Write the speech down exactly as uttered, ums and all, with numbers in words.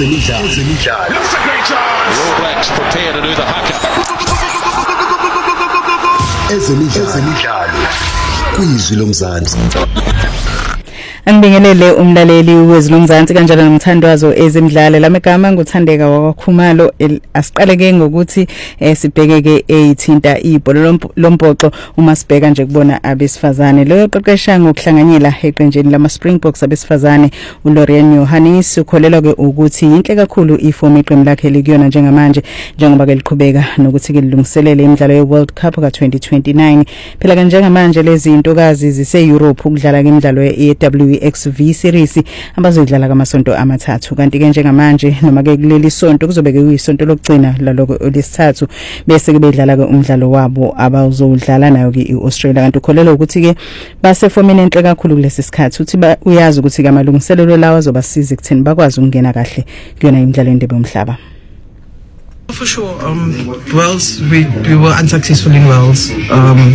Ezemidlalo. Ezemidlalo. That's a great chance. The All Blacks prepare to do the haka. Ezemidlalo. Ezemidlalo. Kwizwi lomzansi. Angibingelele umlaleli wezilomzansi kanjalo nomthandwazo ezemidlalo lamagama nguthandeka wakwakhumalo. Asiqale ke ngokuthi eh, sibheke ke eyithinta ibhola lombhoxo uma sibheka nje kubona abesifazane lo yoqeqesha ngokuhlanganyela eqenjini lama Springboks abesifazane uLorian Johannes ukholelwa ke ukuthi inhle kakhulu iform iqembu lakhe likuyona njengamanje njengoba ke liqhubeka nokuthi ke lilungiselele imidlalo yeWorld Cup ka twenty twenty-nine. Phela ke njengamanje lezi zintokazi zise Europe ukudlala ke imidlalo ye W X V series abazodlala kamasonto amathathu kanti ke njengamanje noma ke kuleli sonto kuzobe ke kuyisonto lokugcina laloko lesithathu bese ke bedlala ke umdlalo wabo abazodlala nayo ke iAustralia kanti ukholelwa ukuthi ke base formeni enhle kakhulu kulesi sikhathi uthi uyazi ukuthi ke amalungiselelo lawo azobasiza ekutheni bakwazi ukungena kahle kuyona imidlalo endebe yomhlaba. For sure, um, Wales, we, we were unsuccessful in Wales. Um,